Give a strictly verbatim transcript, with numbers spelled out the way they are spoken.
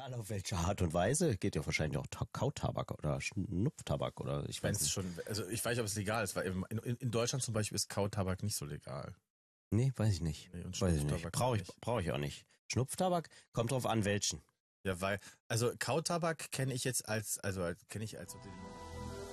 Egal auf welche Art und Weise, geht ja wahrscheinlich auch Ta- Kautabak oder Schnupftabak oder ich weiß Wenn es nicht. schon, also ich weiß nicht, ob es legal ist, weil in, in, in Deutschland zum Beispiel ist Kautabak nicht so legal. Nee, weiß ich nicht. Nee, und weiß ich nicht. Schnupftabak Brauche ich, nicht. brauche ich auch nicht. Schnupftabak kommt drauf an, welchen. Ja, weil, also Kautabak kenne ich jetzt als, also als, kenne ich als so den